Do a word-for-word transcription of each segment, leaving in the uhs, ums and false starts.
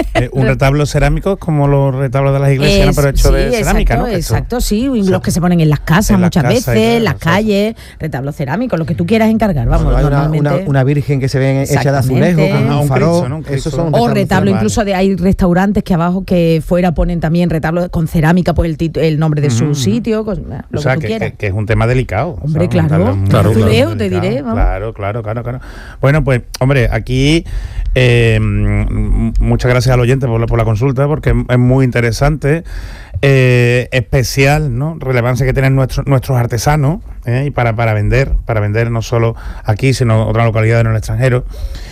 Eh, un retablo cerámico es como los retablos de las iglesias, es, pero hecho sí, de exacto, cerámica, ¿no? Exacto, Esto, sí, o sea, los que se ponen en las casas en muchas las casas veces, en y las tal, calles, retablos cerámicos, lo que tú quieras encargar, vamos, Bueno, hay una, normalmente. una, una virgen que se ve hecha de azulejo, con Ajá, un un farol, Cristo, ¿no? Un Cristo. esos son O retablos retablo, cerámicos. incluso de hay restaurantes que abajo que fuera ponen también retablo con cerámica, pues el, tit- el nombre de su Ujú. sitio, con, nah, lo o sea, que tú que, quieras. que, que es un tema delicado. Hombre, o sea, claro, un tema claro, muy claro. Leo, te delicado. diré, vamos. Claro, claro, claro, claro. Bueno, pues, hombre, aquí eh, m- muchas gracias al oyente por la, por la consulta, porque es, es muy interesante, eh, especial, ¿no? Relevancia que tienen nuestros nuestros artesanos, ¿eh? Y para, para vender, para vender no solo aquí, sino en otras localidades en el extranjero.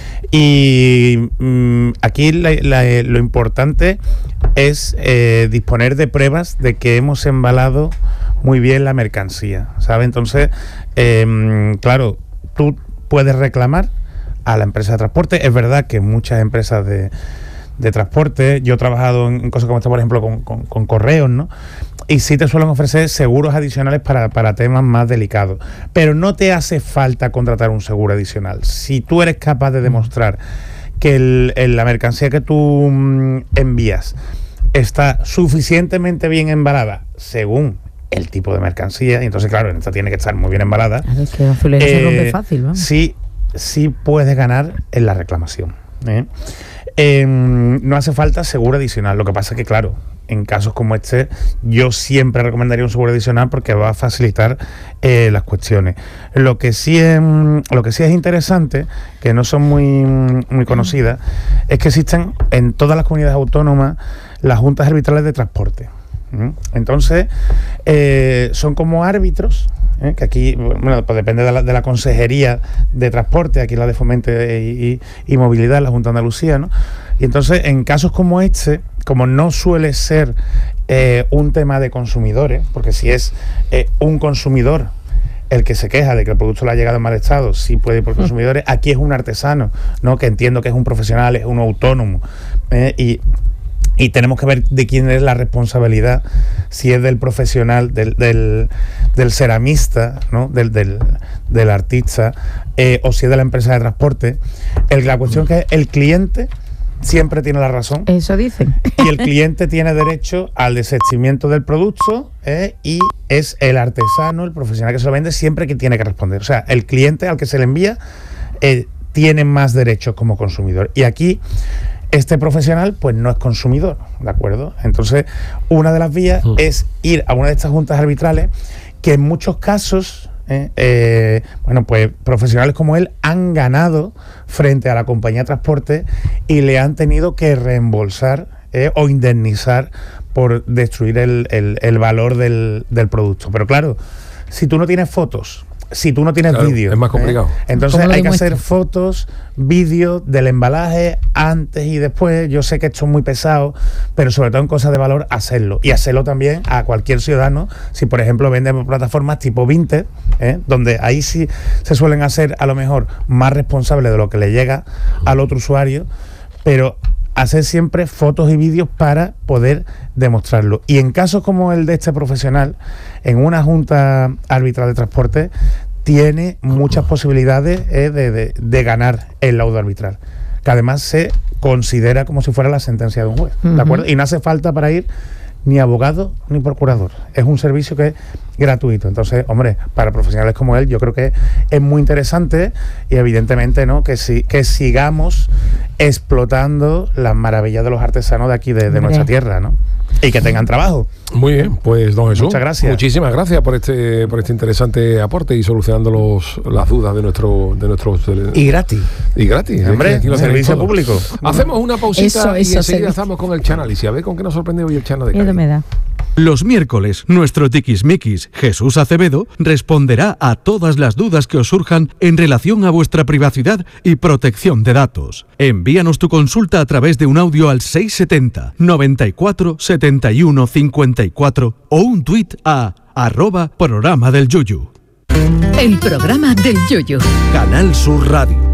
Y mm, aquí la, la, lo importante es eh, disponer de pruebas de que hemos embalado muy bien la mercancía, ¿sabes? Entonces, eh, claro, tú puedes reclamar a la empresa de transporte. Es verdad que muchas empresas de, de transporte, yo he trabajado en, en cosas como esta, por ejemplo, con, con, con correos, ¿no? Y sí te suelen ofrecer seguros adicionales para, para temas más delicados. Pero no te hace falta contratar un seguro adicional. Si tú eres capaz de demostrar que el, el, la mercancía que tú mm, envías está suficientemente bien embalada, según el tipo de mercancía, y entonces, claro, esta tiene que estar muy bien embalada. Claro, es que el azulejo se rompe fácil, ¿no? Sí, sí puedes ganar en la reclamación. ¿eh? Eh, no hace falta seguro adicional. Lo que pasa es que, claro, en casos como este, yo siempre recomendaría un seguro adicional porque va a facilitar eh, las cuestiones. Lo que sí es, lo que sí es interesante, que no son muy, muy conocidas, es que existen en todas las comunidades autónomas las juntas arbitrales de transporte. ¿Mm? Entonces, eh, son como árbitros, ¿eh? que aquí, bueno, pues depende de la, de la Consejería de Transporte, aquí la de Fomento y, y, y Movilidad, la Junta de Andalucía, ¿no? Y entonces, en casos como este, como no suele ser eh, un tema de consumidores, porque si es eh, un consumidor el que se queja de que el producto le ha llegado en mal estado, sí puede ir por consumidores, aquí es un artesano, ¿no? Que entiendo que es un profesional, es un autónomo, ¿eh? y Y tenemos que ver de quién es la responsabilidad, si es del profesional, del, del, del ceramista, ¿no? del, del, del artista, eh, o si es de la empresa de transporte. El, la cuestión es que el cliente siempre tiene la razón. Eso dicen. Y el cliente tiene derecho al desistimiento del producto, ¿eh? Y es el artesano, el profesional que se lo vende, siempre que tiene que responder. O sea, el cliente al que se le envía eh, tiene más derechos como consumidor. Y aquí este profesional pues no es consumidor, ¿de acuerdo? Entonces, una de las vías uh. es ir a una de estas juntas arbitrales que en muchos casos, eh, eh, bueno, pues profesionales como él han ganado frente a la compañía de transporte y le han tenido que reembolsar eh, o indemnizar por destruir el, el, el valor del, del producto. Pero claro, si tú no tienes fotos, si tú no tienes claro, vídeo, es más complicado. ¿eh? Entonces hay que hacer fotos, vídeos del embalaje antes y después. Yo sé que esto es muy pesado, pero sobre todo en cosas de valor, hacerlo. Y hacerlo también a cualquier ciudadano. Si por ejemplo venden plataformas tipo Vinted, ¿eh? donde ahí sí se suelen hacer a lo mejor más responsables de lo que le llega al otro usuario, pero hacer siempre fotos y vídeos para poder demostrarlo. Y en casos como el de este profesional, en una junta arbitral de transporte, tiene muchas posibilidades eh, de, de, de ganar el laudo arbitral, que además se considera como si fuera la sentencia de un juez, ¿de acuerdo? Y no hace falta para ir ni abogado ni procurador. Es un servicio que es gratuito. Entonces, hombre, para profesionales como él, yo creo que es muy interesante y evidentemente, ¿no? Que si, que sigamos explotando las maravillas de los artesanos de aquí, de, de nuestra tierra, ¿no? Y que tengan trabajo. Muy bien, pues don Jesús, muchas gracias. Muchísimas gracias por este por este interesante aporte y solucionando los, las dudas de nuestro de nuestros y gratis y gratis. Hombre, aquí lo servicio público. Hacemos una pausita eso, y eso, enseguida estamos con el Chanálisis. A ver con qué nos sorprende hoy el Chano de Cádiz. Me da. Los miércoles, nuestro tiquismiquis Jesús Acevedo responderá a todas las dudas que os surjan en relación a vuestra privacidad y protección de datos. Envíanos tu consulta a través de un audio al seiscientos setenta, noventa y cuatro, setenta y uno, cincuenta y cuatro o un tuit a arroba programa del Yuyu. El programa del Yuyu. Canal Sur Radio.